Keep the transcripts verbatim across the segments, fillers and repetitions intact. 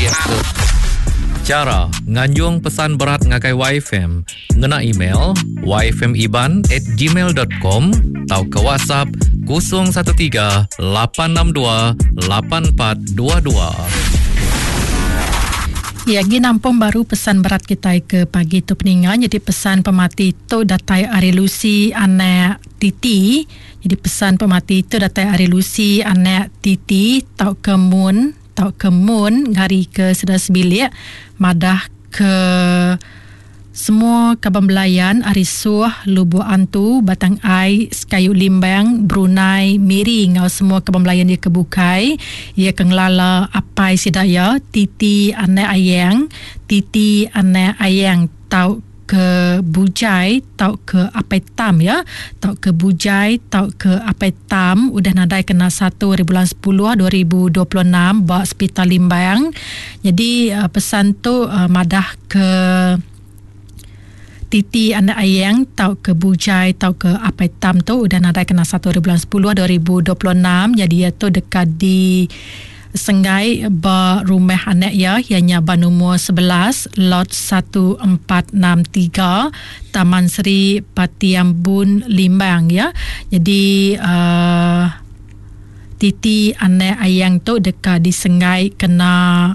biasa. Cara nganjung pesan berat ngakai Y F M, ngena email y f m iban at gmail dot com atau ke WhatsApp kosong satu tiga lapan enam dua lapan empat dua dua. Ya, gi nampung baru pesan berat kita ke pagi tu peningan. Jadi pesan pemati tu datai Ari Lucy anak Titi. Jadi pesan pemati tu datai Ari Lucy anak Titi tau kemun tau kemun ngari ke sedas bilik madah ke semua kabambelayan Arisuh, Lubu Antu, Batang Ai, Sekayu Limbang, Brunei, Miri ngau semua kabambelayan dia kebukai. Ia kenglala apai sidaya, Titi ane ayang, Titi ane ayang tau ke Bujai, tau ke apai tam ya, tau ke Bujai, tau ke apai tam, udah nadai kena satu hari bulan sepuluh dua ribu dua puluh enam bawa hospital Limbang. Jadi uh, pesan tu uh, madah ke Titi anak ayang tau ke Bujai tau ke apai tam tu udah nadai kena satu hari bulan sepuluh dua ribu dua puluh enam. Jadi ia tu dekat di Senggai ba rumah anak ya, ianya ba nombor sebelas lot satu empat enam tiga Taman Seri Patiambun Limbang ya. Jadi uh, Titi anak ayang tu dekat di Senggai kena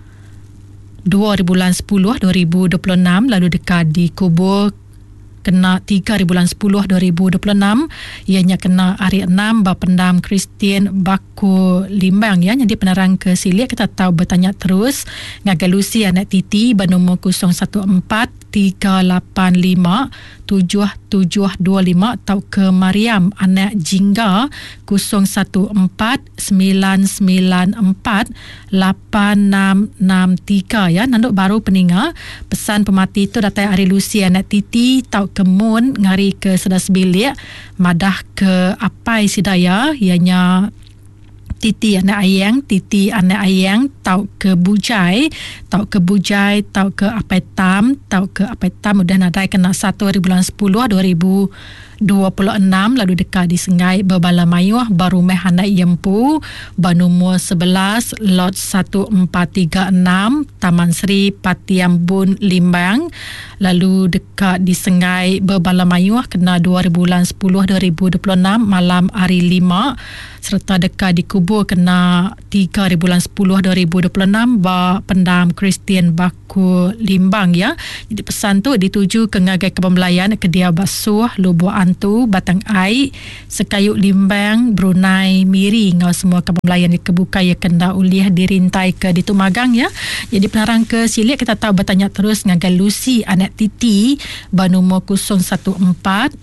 dua hari bulan sepuluh dua ribu dua puluh enam, lalu dekat di kubur kena tiga hari bulan sepuluh dua ribu dua puluh enam, ianya kena hari enam ba pendam Kristian Baku Limbang ya. Jadi penerang ke silik kita tahu bertanya terus ngagalusi anak Titi bernombor kosong satu empat tiga lapan lima tujuh tujuh dua lima atau ke Mariam anak Jingga kosong satu empat sembilan sembilan empat lapan enam enam tiga ya. Nanduk baru peninga pesan pemati itu datai Ari Lucy anak Titi tau kemun ngari ke sedas bilik madah ke apai sidaya ianya Titi anak ayang, Titi anak ayang tau ke Bujai, tau ke Bujai, tau ke apai tam, tau ke apai tam udah nadai kena satu hari bulan sepuluh dua ribu dua puluh enam, lalu dekat di Senggai Berbala Mayuh baru meh anak Yempu banumur sebelas lot satu empat tiga enam Taman Seri Patiambun Limbang, lalu dekat di Senggai Berbala Mayuh kena dua hari bulan sepuluh dua ribu dua puluh enam malam hari lima, serta dekat di Kubur kena tiga hari bulan sepuluh dua ribu dua puluh enam ba pendam Kristian Baku Limbang ya. Jadi pesan tu dituju ke ngagai kepembelayan ke dia basuh Lubu Antu, Batang Ai, Sekayu Limbang, Brunei, Miri ngau semua kepembelayan di kebuka ya kena uliah dirintai ke di Tumagang ya. Jadi penarang ke silik kita tahu bertanya terus ngagai Lucy anak Titi banumur kosong satu empat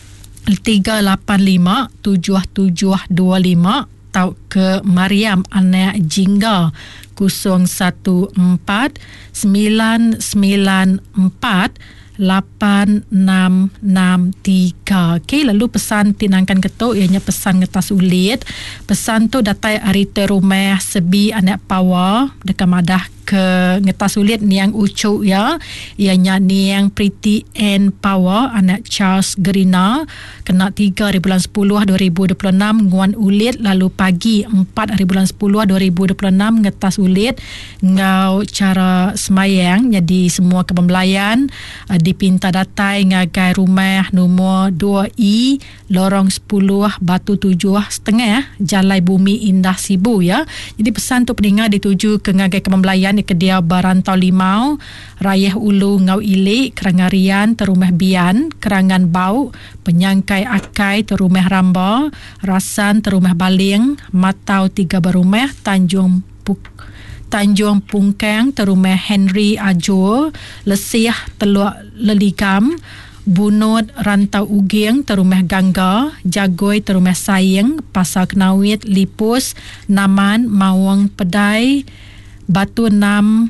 tiga lapan lima tujuh tujuh dua lima tau ke Mariam anak Jingga kosong satu empat sembilan sembilan empat lapan enam enam tiga. Okey, lalu pesan tinangkan ketuk ianya pesan ngetas ulit. Pesan tu datai arite rumah sebi anak Pawa dekat madah ke ngetas ulit niang ucuk ya. Ianya niang Pretty and Pawa anak Charles Gerina kena tiga hari bulan sepuluh dua ribu dua puluh enam nguan ulit, lalu pagi empat hari bulan sepuluh dua ribu dua puluh enam ngetas ulit ngau cara semayang. Jadi semua kepembelayan uh, dipinta datai ngagai rumah nombor dua I lorong sepuluh Batu tujuh setengah Jalai Bumi Indah Sibu ya. Jadi pesan tu peningat dituju ke ngagai kepembelayan di kedia Barantau Limau, Rayah Ulu Ngau Ilik, Kerangarian Terumah Bian, Kerangan Bau, Penyangkai Akai Terumah Ramba, Rasan Terumah Baling, Matau Tiga Berumah, Tanjung Puk Tanjung Pungkang Terumah Henry Ajo, Lesih Teluk Leligam, Bunut Rantau Uging Terumah Gangga, Jagoi Terumah Sayang, Pasar Kenawit, Lipus, Naman, Mawang Pedai, Batu Enam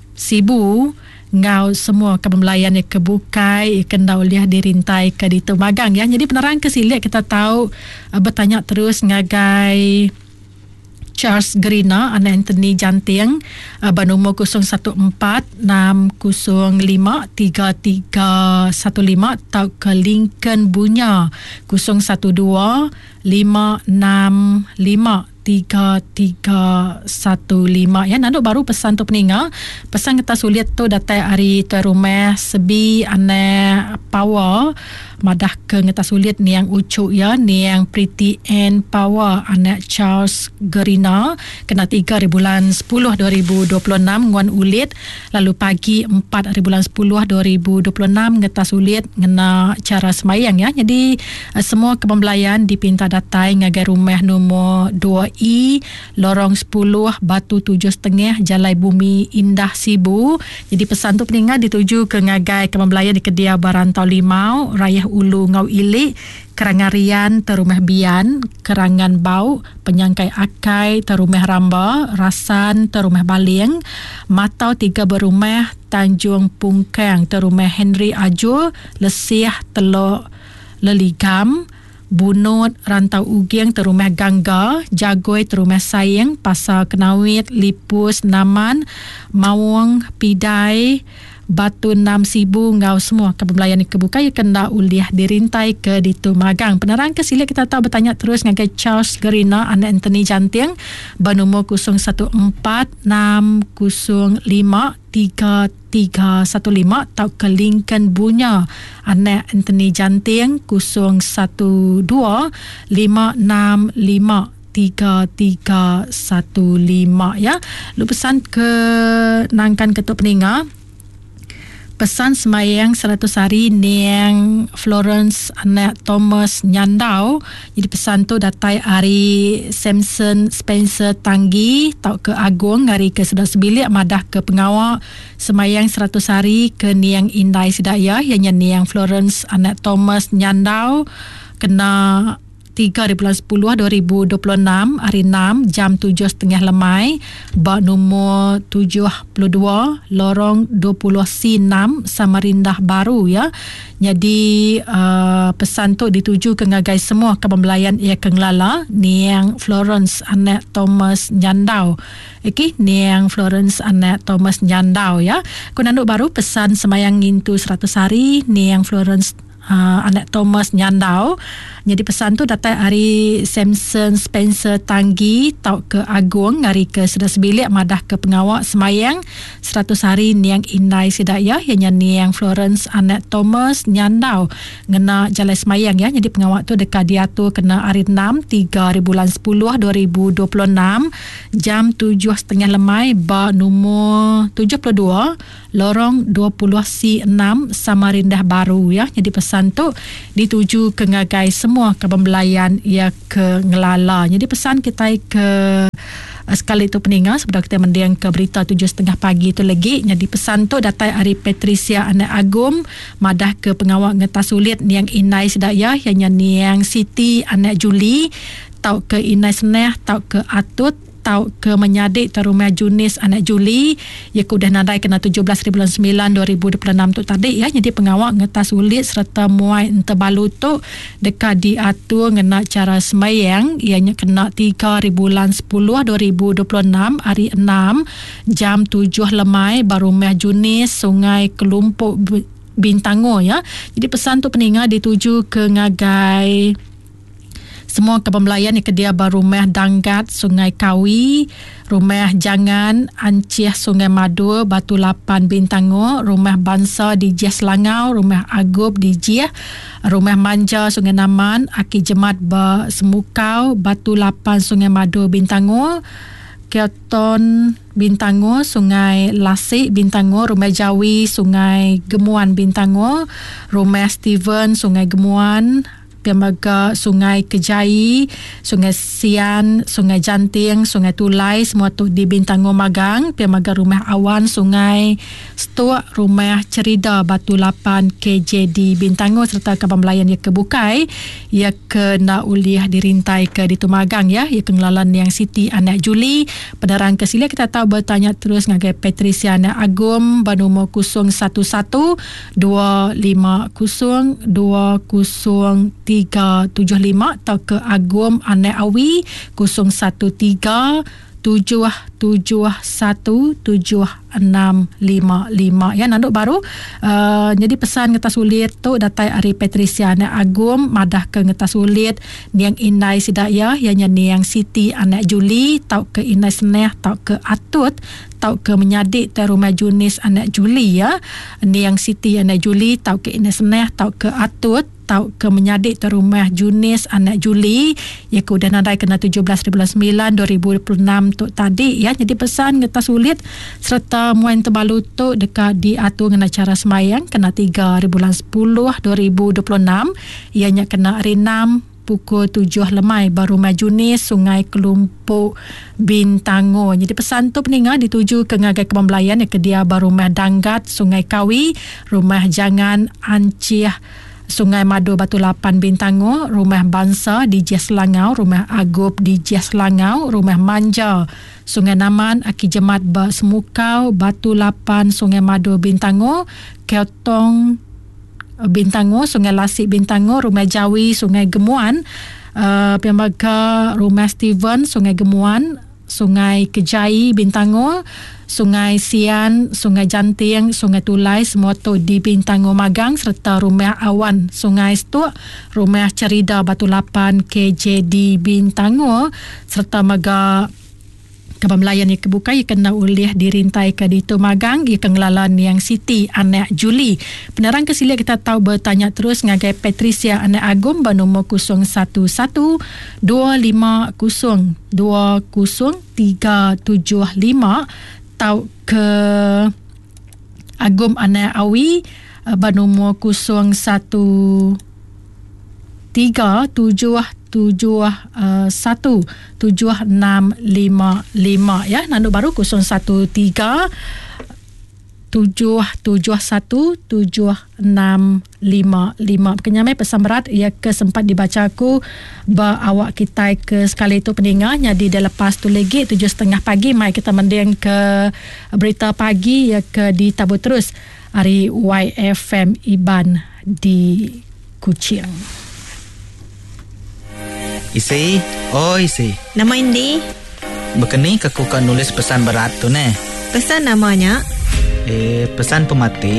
Sibu ngau semua kepembelayan yang kebukai kena uliah dirintai ke di Tumagang ya. Jadi penerang ke silik kita tahu uh, bertanya terus ngagai Charles Gerina anak Anthony Janting uh, bernombor kosong satu empat enam kosong lima tiga tiga satu lima atau ke Lincoln Bunya kosong satu dua lima enam lima tiga tiga satu lima ya. Nanduk baru pesan tu peninga. Pesan kita sulit tu datai hari tu rumah sebi ane power madah ke ngeta sulit ni yang ucuk ya, ni yang Pretty and Power anak Charles Gerina kena tiga hari bulan sepuluh dua ribu dua puluh enam nguan ulit. Lalu pagi empat hari bulan sepuluh dua ribu dua puluh enam ngeta sulit ngena cara semayang ya. Jadi uh, semua kepembelayan dipinta datai ngagai rumah nombor dua I lorong sepuluh Batu tujuh setengah Jalai Bumi Indah Sibu. Jadi pesan tu peningat dituju ke ngagai kepembelayan di Kedia Barantau Limau Rayah Ulu Ngau Ilik Kerangarian Terumah Bian Kerangan Bau Penyangkai Akai Terumah Ramba Rasan Terumah Baling Matau Tiga Berumah Tanjung Pungkang Terumah Henry Ajo Lesih Teluk Leligam Bunut Rantau Uging Terumah Gangga Jagoi Terumah Sayang Pasar Kenawit Lipus Naman Mawang Pidai Batu Enam Sibu Ngau semua kepembelayan kebuka ya kena uliah dirintai ke ditu magang. Penerang ke sila kita tahu bertanya terus ngagai Charles Gerina anak Anthony Janting bernomor kosong satu empat enam kosong lima tiga tiga satu lima atau ke Lincoln Bunya anak Anthony Janting kosong satu dua lima enam lima tiga tiga satu lima ya. Lu pesan ke nangkan ketuk peninga pesan semayang seratus hari yang Florence anak Thomas Nyandau. Jadi pesan tu datai hari Samson Spencer Tanggi tau ke Agung hari ke Sedar Sebilik madah ke pengawak semayang seratus hari ke Niang Indai Sidaya ianya Niang Florence anak Thomas Nyandau kena tiga hari bulan sepuluh dua ribu dua puluh enam hari enam jam tujuh setengah lemai bak nombor tujuh puluh dua lorong dua puluh C enam Samarinda Baru ya. Jadi uh, pesan tu dituju ke ngagai semua kepembelayan ia kenglala Niang Florence anak Thomas Nyandau. Okey, Niang Florence anak Thomas Nyandau ya. Kunanduk baru pesan semayang ngintu seratus hari Niang Florence Uh, anak Thomas Nyandau. Jadi pesan tu datai hari Samson Spencer Tanggi tau ke Agung hari ke Sedar Sebilik madah ke pengawak semayang seratus hari Niang Indai Sidaya ianya Niang Florence anak Thomas Nyandau ngena jalan semayang ya. Jadi pengawak tu dekat diatur kena hari enam tiga hari bulan sepuluh dua ribu dua puluh enam jam tujuh setengah lemai bak nombor tujuh puluh dua lorong dua puluh C enam Samarinda Baru ya. Jadi pesan tu dituju ke ngagai semua kepembelayan ia ke ngelala. Jadi pesan kita ke uh, sekali itu peninga sebelum kita mendiang ke berita tujuh setengah pagi itu lagi. Jadi pesan tu datai hari Patricia anak Agum madah ke pengawak ngeta sulit Niang Inai Sedaya ianya Niang Siti anak Juli tau ke Inai Seneh tau ke Atut tau ke Menyadik Terumah Junis anak Juli ia ke udah nadai kena tujuh belas bulan sembilan dua ribu dua puluh enam tu tadi ya. Jadi pengawak ngetas ulit serta muai entebalu tu dekat diatur ngena cara semayang ianya kena tiga hari bulan sepuluh dua ribu dua puluh enam hari enam jam tujuh lemai Barumah Junis Sungai Kelumpuk Bintango ya. Jadi pesan tu peninga dituju ke ngagai semua kepembelayan di Kedia Barumah Danggat Sungai Kawi, Rumah Jangan Anciah Sungai Madu Batu Lapan Bintango, Rumah Bansa di Jiah Selangau, Rumah Agub di Jiah, Rumah Manja Sungai Naman, Aki Jemat Ba Semukau Batu Lapan Sungai Madu Bintango, Keoton Bintango, Sungai Lasik Bintango, Rumah Jawi Sungai Gemuan Bintango, Rumah Steven Sungai Gemuan, Piamaga Sungai Kejai, Sungai Sian, Sungai Janting, Sungai Tulai, semua tu di Bintango Magang. Piamaga Rumah Awan Sungai Stok, Rumah Cerida Batu Lapan K J di Bintango serta kepembelayan ia kebukai ia kena uliah dirintai ke di Tumagang ya. Ia kengelalan yang Siti anak Juli. Penerang kesila kita tahu bertanya terus ngagai Patricia anak Agum bernomor kosong satu satu dua lima kosong dua kosong tiga tujuh lima atau ke Agum anak Awi kosong satu tiga tujuh tujuh satu tujuh enam lima lima ya nanduk baru uh, jadi pesan ngeta sulit tu datai Ari Patricia anak Agum madah ke ngeta sulit niang Inai Sidaya ianya niang Siti anak Juli tau ke Inai Seneh tau ke Atut tau ke menyadik te rumah Junis anak Juli ya niang Siti anak Juli tau ke Inai Seneh tau ke Atut tau ke menyadik te rumah Junis anak Juli ya ke udah nadai kena tujuh belas bulan sembilan dua ribu dua puluh enam tu tadi ya jadi pesan ngeta sulit serta muan terbalu tu dekat diatur dengan acara semayang kena tiga bulan sepuluh dua ribu dua puluh enam ianya kena hari enam pukul tujuh lemai baru Majunis Sungai Kelumpuk Bintango. Jadi pesan tu peninga dituju ke ngagai kebambelayan ke dia baru Rumah Danggat Sungai Kawi, Rumah Jangan Anciah Sungai Madu Batu Lapan Bintango, Rumah Bangsa di Jas Langau, Rumah Agop di Jas Langau, Rumah Manja Sungai Naman Aki Jemat Ba Semukau Batu Lapan Sungai Madu Bintango, Keotong Bintango, Sungai Lasik Bintango, Rumah Jawi Sungai Gemuan, uh, Piambaga Rumah Steven Sungai Gemuan, Sungai Kejai Bintango, Sungai Sian, Sungai Janting, Sungai Tulai semua tu di Bintango Magang serta Rumah Awan Sungai Stuk, Rumah Cerida Batu Lapan K J D Bintango serta Maga Kebambelayan yang kebuka ia kena ulih dirintai ke Dito Magang ia kengelalan yang Siti anak Juli. Penerang kesilia kita tahu bertanya terus ngagai Patricia anak Agum bernombor kosong satu satu dua lima kosong dua kosong tiga tujuh lima tahu ke Agum anak Awi bernombor kosong satu tiga tujuh tujuh satu tujuh enam lima lima ya nanduk baru kosong satu tiga tujuh tujuh satu tujuh enam lima lima. Kenyamai pesan berat ia ke sempat dibaca aku ba awak kita ke sekali itu pendengarnya di lepas tu lagi tujuh setengah pagi mai kita mendeng ke berita pagi ya ke ditabut terus hari Y F M Iban di Kuching. Isi, oh Isi. Nama Indi? Begini ke kuka nulis pesan berat tu ne. Pesan namanya? Eh, pesan pemati